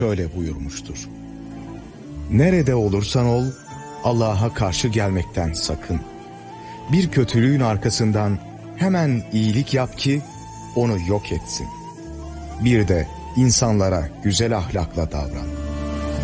şöyle buyurmuştur: nerede olursan ol, Allah'a karşı gelmekten sakın. Bir kötülüğün arkasından hemen iyilik yap ki onu yok etsin. Bir de insanlara güzel ahlakla davran.